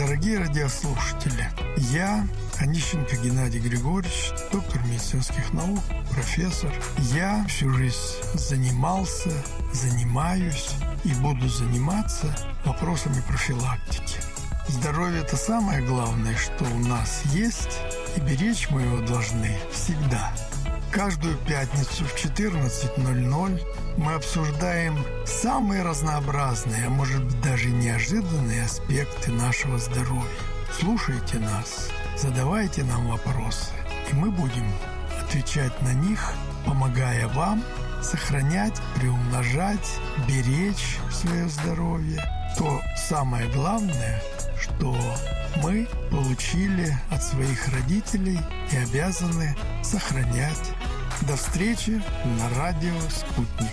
Дорогие радиослушатели, я, Онищенко Геннадий Григорьевич, доктор медицинских наук, профессор. Я всю жизнь занимался, занимаюсь и буду заниматься вопросами профилактики. Здоровье – это самое главное, что у нас есть, и беречь мы его должны всегда. Каждую пятницу в 14:00 мы обсуждаем самые разнообразные, а может быть даже неожиданные аспекты нашего здоровья. Слушайте нас, задавайте нам вопросы, и мы будем отвечать на них, помогая вам сохранять, приумножать, беречь свое здоровье. То самое главное, что мы получили от своих родителей и обязаны сохранять. До встречи на радио «Спутник».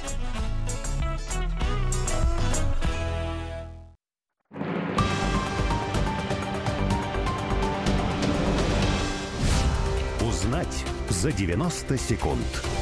Узнать за 90 секунд.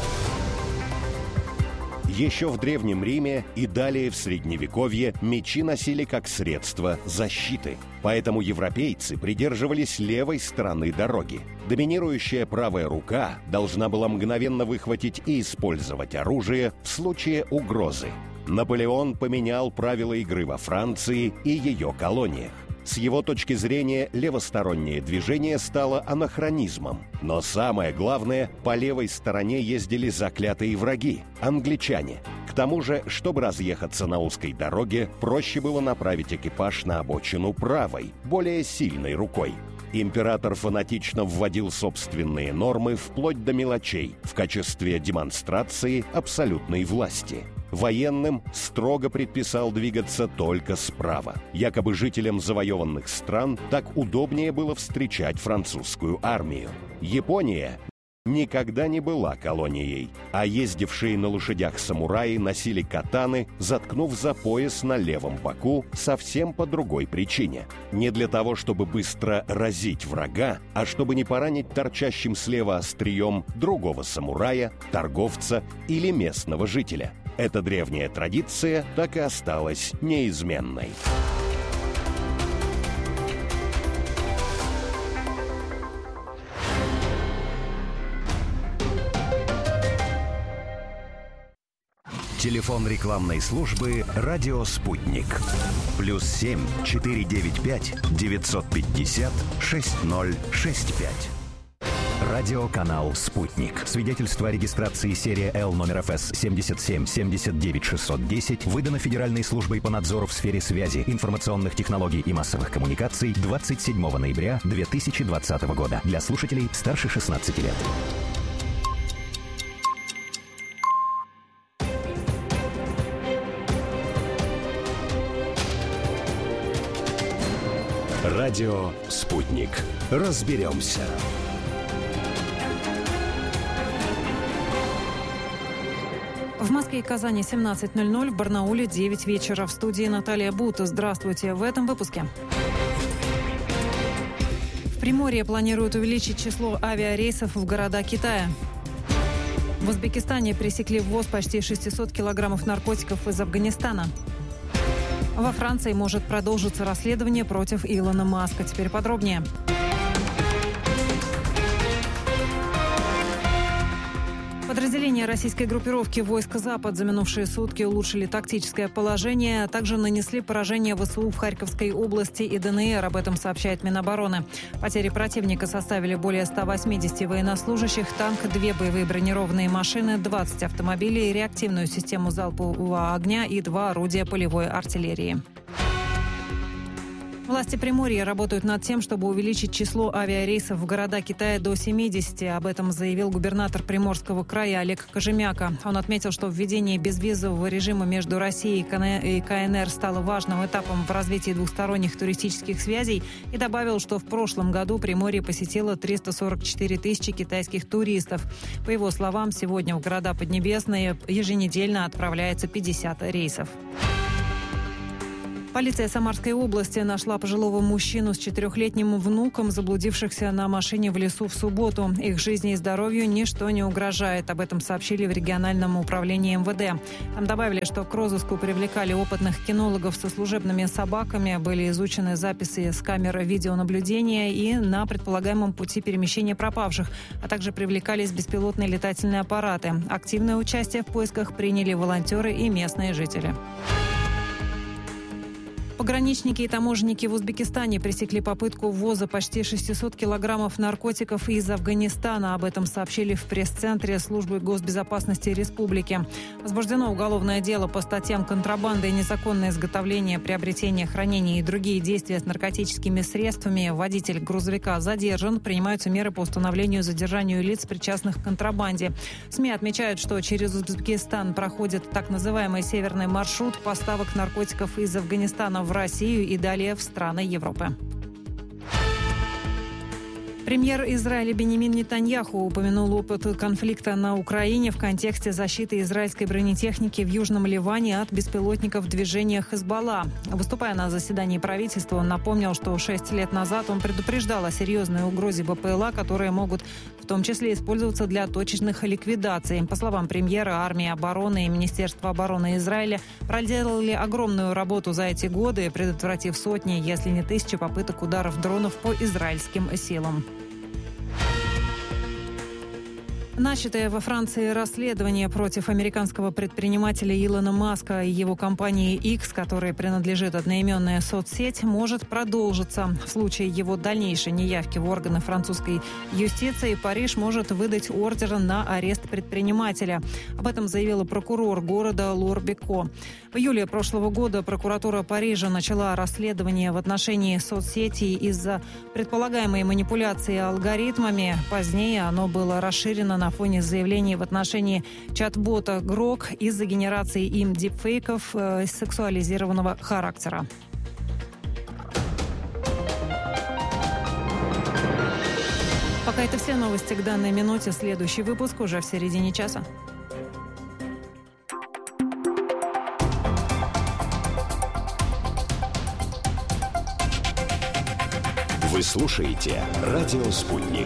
Еще в Древнем Риме и далее в Средневековье мечи носили как средство защиты. Поэтому европейцы придерживались левой стороны дороги. Доминирующая правая рука должна была мгновенно выхватить и использовать оружие в случае угрозы. Наполеон поменял правила игры во Франции и ее колониях. С его точки зрения, левостороннее движение стало анахронизмом. Но самое главное, по левой стороне ездили заклятые враги – англичане. К тому же, чтобы разъехаться на узкой дороге, проще было направить экипаж на обочину правой, более сильной рукой. Император фанатично вводил собственные нормы вплоть до мелочей в качестве демонстрации абсолютной власти. Военным строго предписал двигаться только справа. Якобы жителям завоеванных стран так удобнее было встречать французскую армию. Япония никогда не была колонией, а ездившие на лошадях самураи носили катаны, заткнув за пояс на левом боку совсем по другой причине. Не для того, чтобы быстро разить врага, а чтобы не поранить торчащим слева острием другого самурая, торговца или местного жителя. Эта древняя традиция так и осталась неизменной. Телефон рекламной службы «Радио Спутник». +7 495 950 6065. Радиоканал «Спутник». Свидетельство о регистрации серия Л номер ФС 77 79 610 выдано Федеральной службой по надзору в сфере связи, информационных технологий и массовых коммуникаций 27 ноября 2020 года. Для слушателей старше 16 лет. Радио «Спутник». Разберемся. В Москве и Казани 17:00, в Барнауле 9 вечера. В студии Наталья Бута. Здравствуйте. В этом выпуске. В Приморье планируют увеличить число авиарейсов в города Китая. В Узбекистане пресекли ввоз почти 600 килограммов наркотиков из Афганистана. Во Франции может продолжиться расследование против Илона Маска. Теперь подробнее. Подразделения российской группировки войск «Запад» за минувшие сутки улучшили тактическое положение, а также нанесли поражение ВСУ в Харьковской области и ДНР. Об этом сообщает Минобороны. Потери противника составили более 180 военнослужащих, танк, 2 боевые бронированные машины, 20 автомобилей, реактивную систему залпового огня и 2 орудия полевой артиллерии. Власти Приморья работают над тем, чтобы увеличить число авиарейсов в города Китая до 70. Об этом заявил губернатор Приморского края Олег Кожемяка. Он отметил, что введение безвизового режима между Россией и КНР стало важным этапом в развитии двусторонних туристических связей и добавил, что в прошлом году Приморье посетило 344 тысячи китайских туристов. По его словам, сегодня в города Поднебесные еженедельно отправляется 50 рейсов. Полиция Самарской области нашла пожилого мужчину с 4-летним внуком, заблудившихся на машине в лесу в субботу. Их жизни и здоровью ничто не угрожает. Об этом сообщили в региональном управлении МВД. Там добавили, что к розыску привлекали опытных кинологов со служебными собаками. Были изучены записи с камер видеонаблюдения и на предполагаемом пути перемещения пропавших, а также привлекались беспилотные летательные аппараты. Активное участие в поисках приняли волонтеры и местные жители. Пограничники и таможенники в Узбекистане пресекли попытку ввоза почти 600 килограммов наркотиков из Афганистана. Об этом сообщили в пресс-центре службы госбезопасности республики. Возбуждено уголовное дело по статьям контрабанда и незаконное изготовление, приобретение, хранение и другие действия с наркотическими средствами. Водитель грузовика задержан. Принимаются меры по установлению и задержанию лиц, причастных к контрабанде. СМИ отмечают, что через Узбекистан проходит так называемый северный маршрут поставок наркотиков из Афганистана в Россию и далее в страны Европы. Премьер Израиля Биньямин Нетаньяху упомянул опыт конфликта на Украине в контексте защиты израильской бронетехники в Южном Ливане от беспилотников движения Хезболла. Выступая на заседании правительства, он напомнил, что 6 лет назад он предупреждал о серьезной угрозе БПЛА, которые могут в том числе использоваться для точечных ликвидаций. По словам премьера, армия обороны и Министерство обороны Израиля проделали огромную работу за эти годы, предотвратив сотни, если не тысячи попыток ударов дронов по израильским силам. Начатое во Франции расследование против американского предпринимателя Илона Маска и его компании X, которой принадлежит одноименная соцсеть, может продолжиться. В случае его дальнейшей неявки в органы французской юстиции Париж может выдать ордер на арест предпринимателя. Об этом заявила прокурор города Лор-Беко. В июле прошлого года прокуратура Парижа начала расследование в отношении соцсети из-за предполагаемой манипуляции алгоритмами. Позднее оно было расширено на фоне заявлений в отношении чат-бота Grok из-за генерации им дипфейков сексуализированного характера. Пока это все новости к данной минуте. Следующий выпуск уже в середине часа. Вы слушаете «Радио Спутник».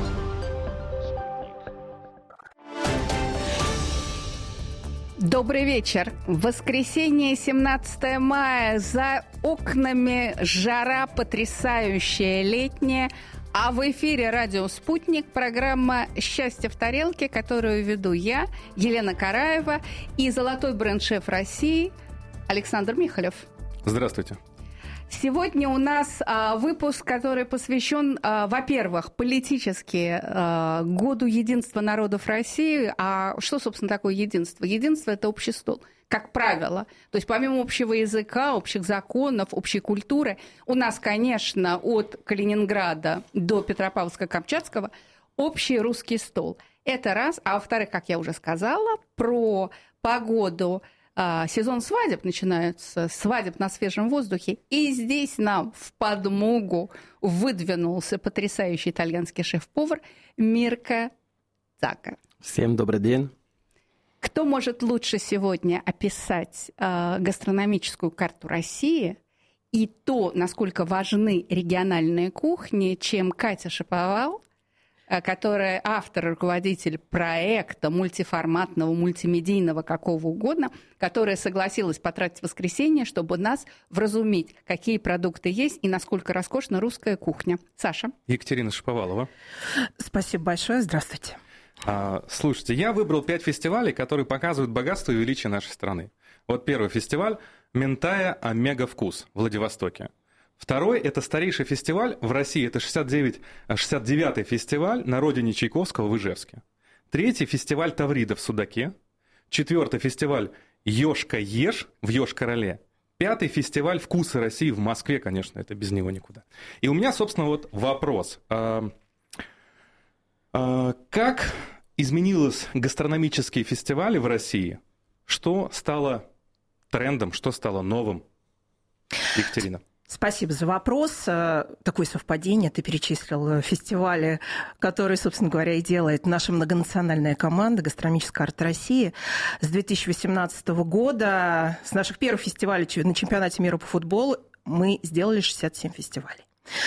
Добрый вечер. Воскресенье, 17 мая. За окнами жара потрясающая летняя. А в эфире «Радио Спутник» программа «Счастье в тарелке», которую веду я, Елена Караева, и золотой бренд-шеф России Александр Михалев. Здравствуйте. Сегодня у нас выпуск, который посвящен, во-первых, политически году единства народов России. А что, собственно, такое единство? Единство – это общий стол, как правило. То есть помимо общего языка, общих законов, общей культуры, у нас, конечно, от Калининграда до Петропавловска-Камчатского общий русский стол. Это раз. А во-вторых, как я уже сказала, про погоду. Сезон свадеб начинается, свадеб на свежем воздухе. И здесь нам в подмогу выдвинулся потрясающий итальянский шеф-повар Мирко Дзака. Всем добрый день. Кто может лучше сегодня описать гастрономическую карту России и то, насколько важны региональные кухни, чем Катя Шаповал, которая автор, руководитель проекта мультиформатного, мультимедийного, какого угодно, которая согласилась потратить воскресенье, чтобы нас вразумить, какие продукты есть и насколько роскошна русская кухня. Саша. Екатерина Шаповалова. Спасибо большое. Здравствуйте. Слушайте, я выбрал 5 фестивалей, которые показывают богатство и величие нашей страны. Вот первый фестиваль «Ментая Омега Вкус» в Владивостоке. Второй – это старейший фестиваль в России, это 69-й фестиваль на родине Чайковского в Ижевске. Третий – фестиваль Таврида в Судаке. Четвертый – фестиваль Ёшка-Ешь в Ёж-Короле. Пятый – фестиваль «Вкусы России» в Москве, конечно, это без него никуда. И у меня, собственно, вот вопрос. Как изменились гастрономические фестивали в России? Что стало трендом, что стало новым? Екатерина. Спасибо за вопрос. Такое совпадение. Ты перечислил фестивали, которые, собственно говоря, и делает наша многонациональная команда «Гастрономическая арт России». С 2018 года, с наших первых фестивалей на чемпионате мира по футболу, мы сделали 67 фестивалей.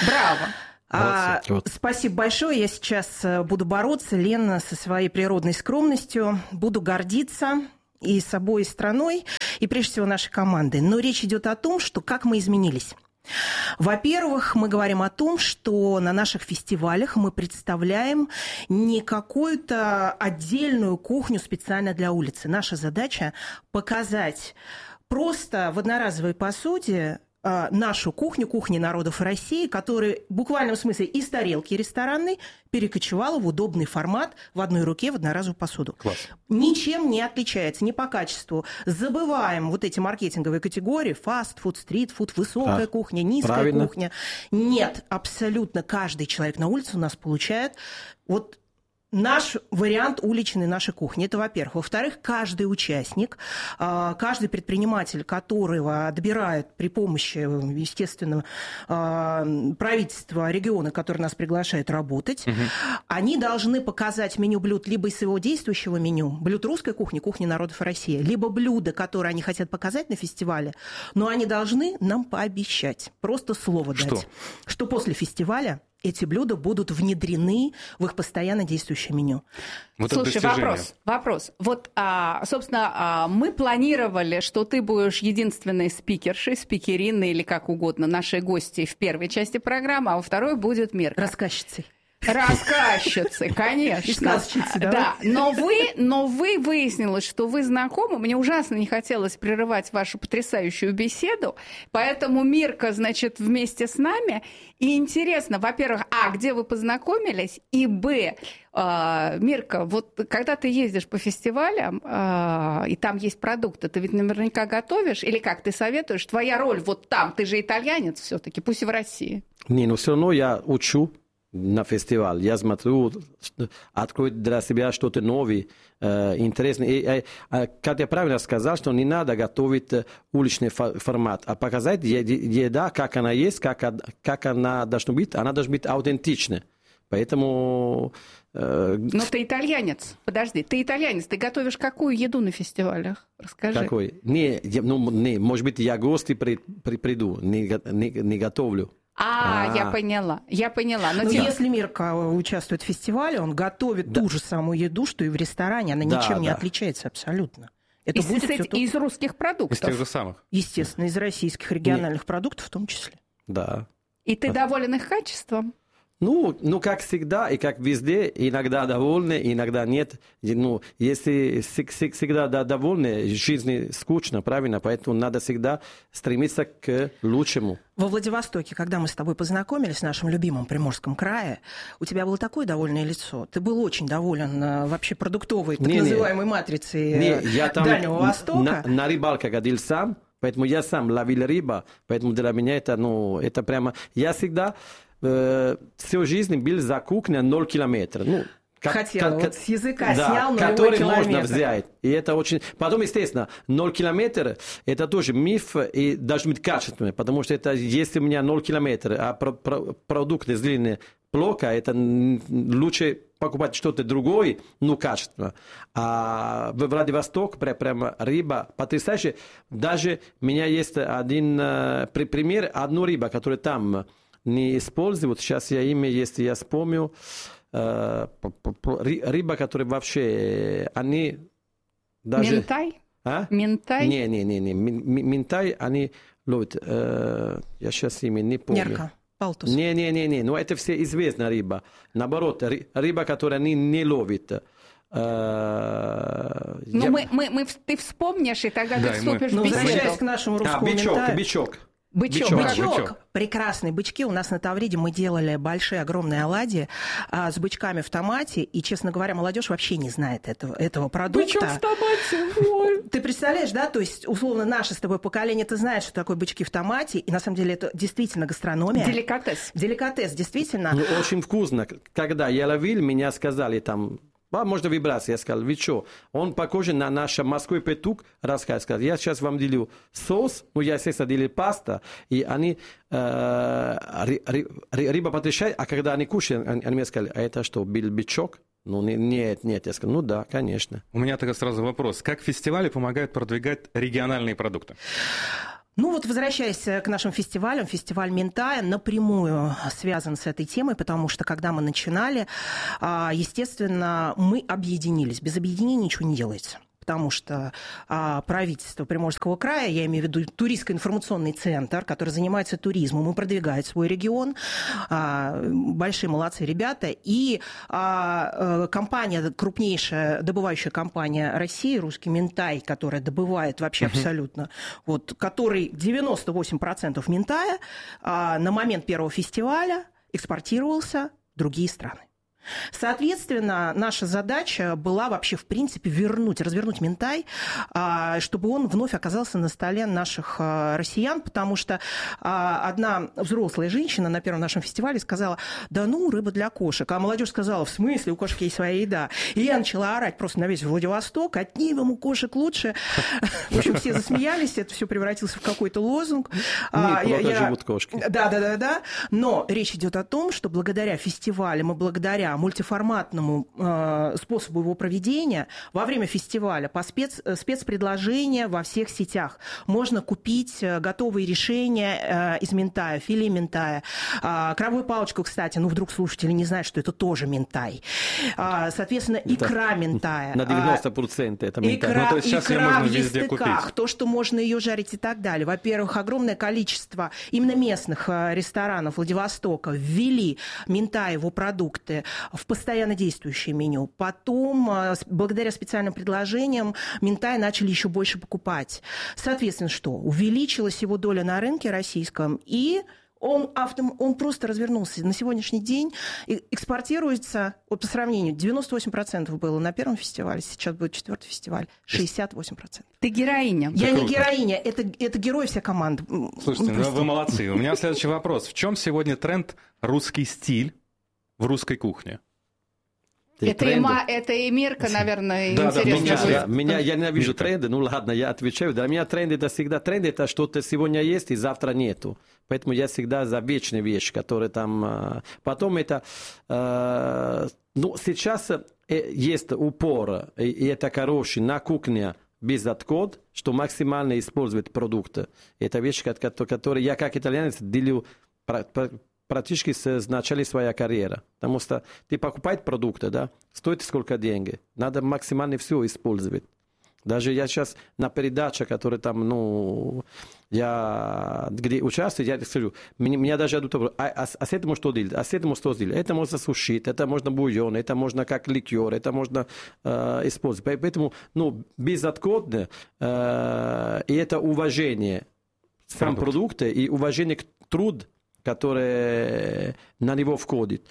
Браво! Спасибо большое. Я сейчас буду бороться, Лена, со своей природной скромностью. Буду гордиться и собой, и страной, и прежде всего нашей командой. Но речь идет о том, что как мы изменились. Во-первых, мы говорим о том, что на наших фестивалях мы представляем не какую-то отдельную кухню специально для улицы. Наша задача показать просто в одноразовой посуде нашу кухню, кухни народов России, которая в буквальном смысле из тарелки ресторанной перекочевала в удобный формат в одной руке в одноразовую посуду. Класс. Ничем не отличается, ни по качеству. Забываем вот эти маркетинговые категории: фастфуд, стритфуд, высокая кухня, низкая кухня. Нет, абсолютно каждый человек на улице у нас получает вот наш вариант уличной нашей кухни. Это, во-первых. Во-вторых, каждый участник, каждый предприниматель, которого отбирают при помощи, естественно, правительства региона, который нас приглашает работать, они должны показать меню блюд либо из своего действующего меню, блюд русской кухни, кухни народов России, либо блюда, которые они хотят показать на фестивале, но они должны нам пообещать, просто слово дать, что после фестиваля эти блюда будут внедрены в их постоянно действующее меню. Вот слушай, вопрос. Вот, собственно, мы планировали, что ты будешь единственной спикершей, спикериной или как угодно, нашей гостьей в первой части программы, а во второй будет Мирка. Рассказчицей. Рассказчицы, конечно. Сказчицы, да. Но вы выяснилось, что вы знакомы. Мне ужасно не хотелось прерывать вашу потрясающую беседу, поэтому Мирка, значит, вместе с нами. И интересно, во-первых, где вы познакомились, и Мирка, вот когда ты ездишь по фестивалям, и там есть продукты, ты ведь наверняка готовишь, или как ты советуешь? Твоя роль вот там, ты же итальянец все-таки, пусть и в России. Не, но все равно я учу на фестиваль. Я смотрю, открыть для себя что-то новое, интересное. И Катя правильно сказала, что не надо готовить уличный формат, а показать еда, как она есть, как она должна быть аутентичной. Поэтому... Но ты итальянец. Подожди, ты итальянец. Ты готовишь какую еду на фестивалях? Расскажи. Какой? Не, может быть, я гости приду, не готовлю. Я поняла. Но если Мирка участвует в фестивале, он готовит ту же самую еду, что и в ресторане. Она ничем не отличается абсолютно. Это будет из русских продуктов. Из тех же самых. Естественно, из российских региональных продуктов в том числе. Да. И ты доволен их качеством? Ну, как всегда и как везде, иногда довольны, иногда нет. Ну, если всегда довольны, жизнь скучна, правильно? Поэтому надо всегда стремиться к лучшему. Во Владивостоке, когда мы с тобой познакомились в нашем любимом Приморском крае, у тебя было такое довольное лицо. Ты был очень доволен вообще продуктовой, так называемой матрицей Дальнего Востока. На рыбалке ходил сам, поэтому я сам ловил рыбу, поэтому для меня это прямо... Я всегда... всю жизнь был за кухней 0 километров. Хотел, с языка снял 0 который километр. можно взять. И это очень... Потом, естественно, 0 километров – это тоже миф, и должен быть качественный, потому что это, если у меня 0 километров, а продукты длинные плохо, это лучше покупать что-то другое, качественно. А в Владивостоке прямо рыба потрясающая. Даже у меня есть один пример, одну рыбу, которая там не используют. Сейчас имя, если я вспомню, рыба, которая вообще, они даже... Минтай? Минтай? Не. Минтай, они ловят, я сейчас имя не помню. Нерка, палтус. Не, но это все известная рыба. Наоборот, рыба, которую они не ловят. Ты вспомнишь, и тогда ты вступишь в беседу. Возвращаясь к нашему русскому бичок. Бычок. Прекрасные бычки. У нас на Тавриде мы делали большие, огромные оладьи с бычками в томате. И, честно говоря, молодежь вообще не знает этого продукта. Бычок в томате. Ты представляешь, да? То есть, условно, наше с тобой поколение, ты знаешь, что такое бычки в томате. И, на самом деле, это действительно гастрономия. Деликатес, действительно. Очень вкусно. Когда я ловил, меня сказали там... Можно вибрация. Я сказал, вы что? Он похож на наш морской петух. Рассказал, я сейчас вам делю соус, я, естественно, делю паста, и они рыба потрясает, а когда они кушают, они мне сказали, а это что, бичок? Нет. Я сказал, да, конечно. У меня тогда сразу вопрос. Как фестивали помогают продвигать региональные продукты? Возвращаясь к нашим фестивалям, фестиваль Минтая напрямую связан с этой темой, потому что, когда мы начинали, естественно, мы объединились. Без объединения ничего не делается. Потому что правительство Приморского края, я имею в виду туристско-информационный центр, который занимается туризмом и продвигает свой регион, большие молодцы ребята, и компания, крупнейшая добывающая компания России, русский Минтай, которая добывает вообще абсолютно, который 98% Минтая на момент первого фестиваля экспортировался в другие страны. Соответственно, наша задача была вообще, в принципе, развернуть Минтай, чтобы он вновь оказался на столе наших россиян, потому что одна взрослая женщина на первом нашем фестивале сказала, рыба для кошек. А молодежь сказала, в смысле, у кошек есть своя еда. И я начала орать просто на весь Владивосток, отнимем у кошек лучше. В общем, все засмеялись, это все превратилось в какой-то лозунг. Живут кошки. Да. Но речь идет о том, что благодаря фестивалям и благодаря мультиформатному способу его проведения во время фестиваля по спецпредложения во всех сетях можно купить готовые решения из Минтая, филе Минтая, крабовую палочку, кстати, вдруг слушатели не знают, что это тоже Минтай. Соответственно, икра Минтая. На 90% это Минтай. То есть сейчас ее можно везде купить. То, что можно ее жарить и так далее. Во-первых, огромное количество именно местных ресторанов Владивостока ввели Минтай, его продукты в постоянно действующее меню. Потом, благодаря специальным предложениям, Минтай начали еще больше покупать. Соответственно, что? Увеличилась его доля на рынке российском, и он просто развернулся. На сегодняшний день экспортируется, по сравнению, 98% было на первом фестивале, сейчас будет 4-й фестиваль, 68%. Ты героиня. Я не героиня, это герой вся команда. Слушайте, вы молодцы. У меня следующий вопрос. В чем сегодня тренд русский стиль в русской кухне? Это и Мирка, наверное, интересно. Я ненавижу тренды, ладно, я отвечаю. Для меня тренд это всегда тренд, это что-то сегодня есть и завтра нету. Поэтому я всегда за вечные вещи, которые там... Потом это... сейчас есть упор, и это хороший, на кухне без отход, что максимально использовать продукты. Это вещи, которые я как итальянец делю практически с начала своей карьеры. Потому что ты покупаешь продукты, да, стоит сколько денег. Надо максимально все использовать. Даже я сейчас на передаче, которая там, я где участвую, я скажу, меня даже идут вопросы, а с этим что делать, а с этим что сделать? Это можно сушить, это можно бульон, это можно как ликер, это можно использовать. Поэтому, безотходно, и это уважение сам продукта и уважение к труду, который на него входит.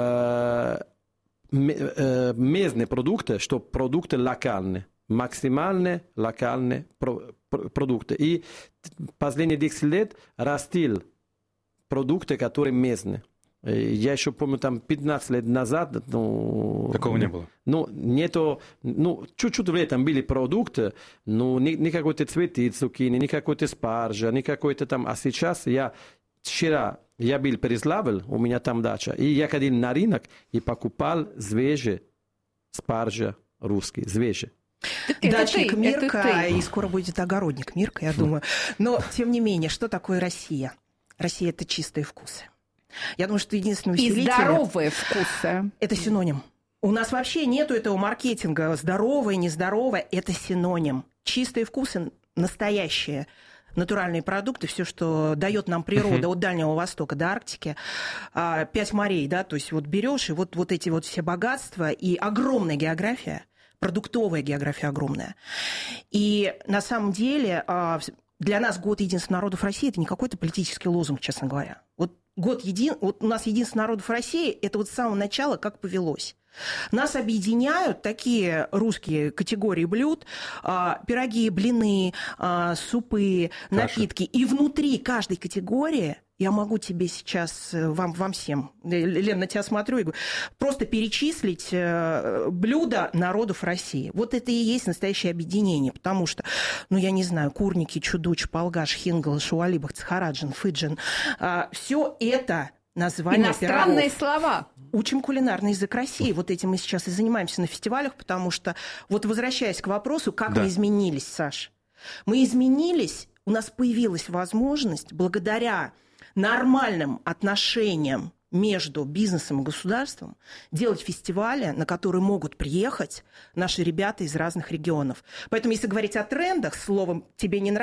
Местные продукты, что продукты локальные. Максимально локальные продукты. И последние 10 лет растил продукты, которые местные. Я еще помню, там 15 лет назад... Такого не было? Нету... чуть-чуть летом были продукты, не какой-то цветы, цукини, не какой-то спаржа, не какой-то там... А сейчас вчера я был в Переславле, у меня там дача, и я ходил на рынок и покупал свежие спаржа русские, свежие. Дачник Мирка, и скоро будет огородник Мирка, я думаю. Но, тем не менее, что такое Россия? Россия – это чистые вкусы. Я думаю, что единственное усилитель... И здоровые вкусы. Это синоним. У нас вообще нету этого маркетинга. Здоровое, нездоровое – это синоним. Чистые вкусы настоящие. Натуральные продукты, все, что дает нам природа от Дальнего Востока до Арктики, 5 морей, да, то есть берешь и вот эти вот все богатства и огромная география, продуктовая география огромная. И на самом деле для нас год единства народов России – это не какой-то политический лозунг, честно говоря. Вот у нас единство народов России – это вот с самого начала как повелось. Нас объединяют такие русские категории блюд, пироги, блины, супы, напитки. И внутри каждой категории Я могу тебе сейчас, вам всем, Лен, на тебя смотрю и говорю, просто перечислить блюда народов России. Вот это и есть настоящее объединение, потому что, я не знаю, курники, чудуч, полгаш, хингал, шуалибах, цхараджин, фыджин, все это название иностранные пирогов. слова. Учим кулинарный язык России. Вот этим мы сейчас и занимаемся на фестивалях, потому что, вот возвращаясь к вопросу, как мы изменились, Саш. Мы изменились, у нас появилась возможность благодаря нормальным отношениям между бизнесом и государством делать фестивали, на которые могут приехать наши ребята из разных регионов. Поэтому, если говорить о трендах, словом «тебе не нравится»,